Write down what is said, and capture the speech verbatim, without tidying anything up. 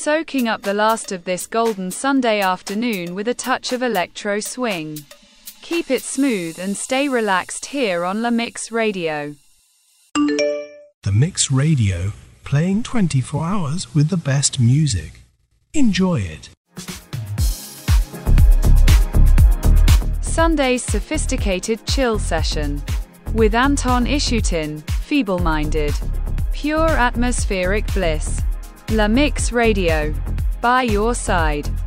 soaking up the last of this golden Sunday afternoon with a touch of electro swing. Keep it smooth and stay relaxed here on La Mix Radio. The Mix Radio, playing twenty-four hours with the best music. Enjoy it. Sunday's sophisticated chill session. With Anton Ishutin, feeble-minded. Pure atmospheric bliss. La Mix Radio. By your side.